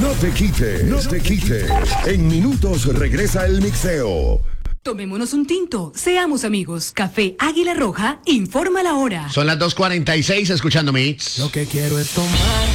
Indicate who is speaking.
Speaker 1: No te quites, no te quites. En minutos regresa el mixeo.
Speaker 2: Tomémonos un tinto, seamos amigos. Café Águila Roja informa la hora.
Speaker 3: Son las 2:46 escuchando Mix.
Speaker 4: Lo que quiero es tomar